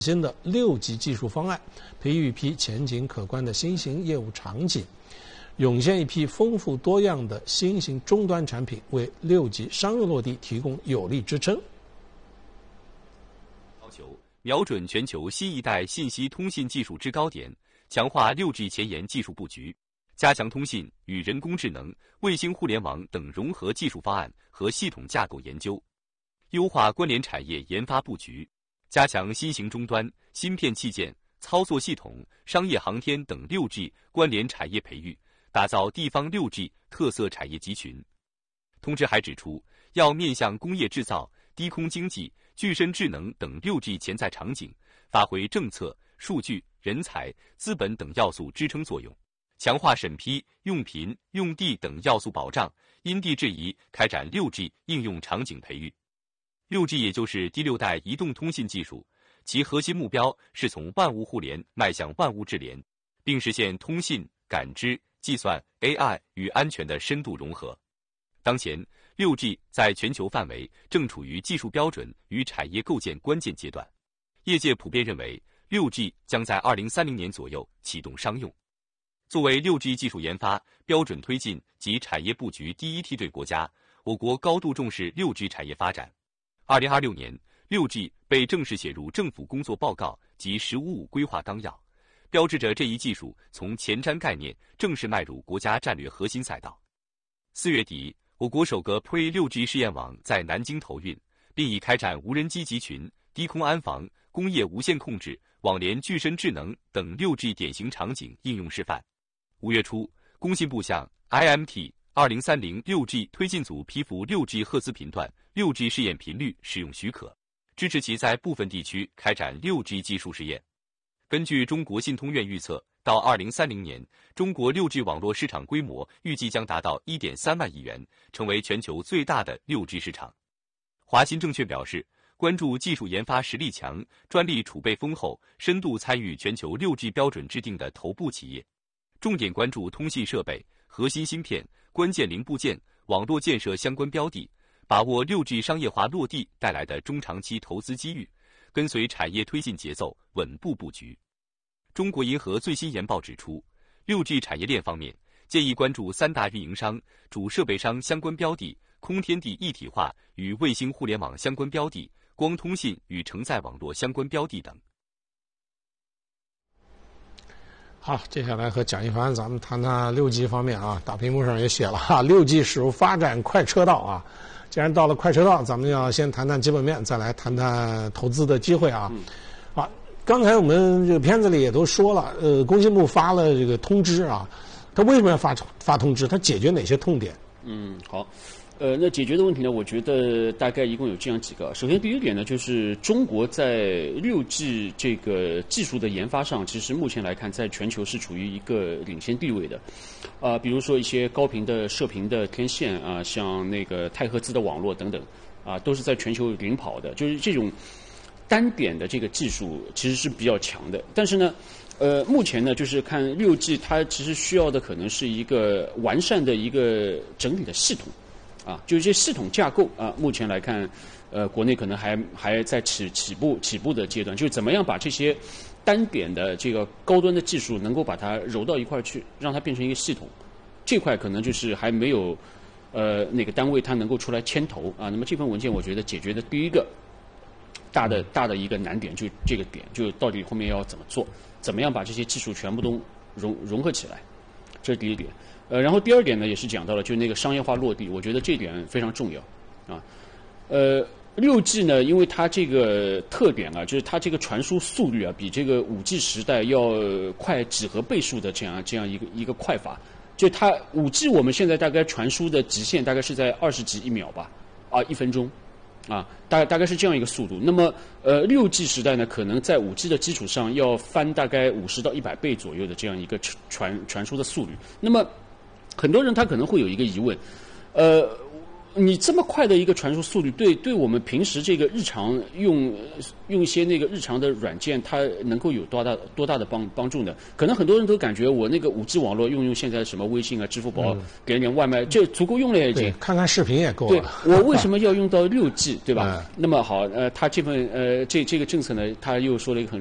新的6G 技术方案，培育一批前景可观的新型业务场景，涌现一批丰富多样的新型终端产品，为6G 商业落地提供有力支撑。 要求瞄准全球新一代信息通信技术制高点，强化6G 前沿技术布局，加强通信与人工智能、卫星互联网等融合技术方案和系统架构研究，优化关联产业研发布局，加强新型终端、芯片器件、操作系统、商业航天等6G 关联产业培育，打造地方6G 特色产业集群。通知还指出，要面向工业制造、低空经济、具身智能等6G 潜在场景，发挥政策、数据、人才、资本等要素支撑作用，强化审批、用频、用地等要素保障，因地制宜开展6G 应用场景培育。6G 也就是第6代移动通信技术，其核心目标是从万物互联迈向万物智联，并实现通信、感知、计算、AI 与安全的深度融合。当前，6G 在全球范围正处于技术标准与产业构建关键阶段，业界普遍认为6G 将在2030年左右启动商用。作为6G 技术研发、标准推进及产业布局第一梯队国家，我国高度重视6G 产业发展。2026年，6G 被正式写入政府工作报告及“十五五”规划纲要，标志着这一技术从前瞻概念正式迈入国家战略核心赛道。4月底，我国首个 Pre-6G 试验网在南京投运，并已开展无人机集群、低空安防、工业无线控制、网联具身智能等6G 典型场景应用示范。5月初，工信部向 IMT2030 6G 推进组批复6G 赫兹频段6G 试验频率使用许可，支持其在部分地区开展6G 技术试验。根据中国信通院预测，到2030年，中国6G 网络市场规模预计将达到 1.3 万亿元，成为全球最大的6G 市场。华新证券表示，关注技术研发实力强、专利储备丰厚、深度参与全球6G 标准制定的头部企业，重点关注通信设备、核心芯片、关键零部件、网络建设相关标的，把握6G 商业化落地带来的中长期投资机遇，跟随产业推进节奏，稳步布局。中国银河最新研报指出，6G 产业链方面，建议关注3大运营商、主设备商相关标的、空天地一体化与卫星互联网相关标的、光通信与承载网络相关标的等。 好，接下来和蒋一凡咱们谈谈6G 方面啊，大屏幕上也写了哈，6G 驶入发展快车道啊。既然到了快车道，咱们要先谈谈基本面，再来谈谈投资的机会啊。好，刚才我们这个片子里也都说了，工信部发了这个通知啊，它为什么要发通知？它解决哪些痛点？ 好。那解决的问题呢？我觉得大概一共有这样几个。首先，第一点呢，就是中国在6G 这个技术的研发上，其实目前来看，在全球是处于一个领先地位的。比如说一些高频的射频的天线啊，像那个太赫兹的网络等等，都是在全球领跑的。就是这种单点的这个技术其实是比较强的。但是呢，目前呢，就是看6G 它其实需要的可能是一个完善的一个整体的系统。就是这系统架构目前来看，国内可能还在起步的阶段，就是怎么样把这些单点的这个高端的技术能够把它揉到一块去，让它变成一个系统，这块可能就是还没有哪个单位它能够出来牵头那么这份文件我觉得解决的第一个大的一个难点就这个点，就到底后面要怎么做，怎么样把这些技术全部都融合起来，这是第一点。然后第二点呢，也是讲到了，就是那个商业化落地，我觉得这点非常重要6G 呢，因为它这个特点就是它这个传输速率比这个5G 时代要快几何倍数的这样一个快法。就它5G 我们现在大概传输的极限大概是在20几1秒吧，1分钟大概是这样一个速度。那么6G 时代呢，可能在5G 的基础上要翻大概50到100倍左右的这样一个传输的速率。那么很多人他可能会有一个疑问， 你这么快的一个传输速率，对我们平时这个日常用一些那个日常的软件，它能够有多大的帮助呢？可能很多人都感觉我那个5G 网络用现在什么微信啊、支付宝，给点外卖，这足够用了已经。 看看视频也够了。 对，我为什么要用到6G，对吧？那么好，他这份这个政策呢，他又说了一个很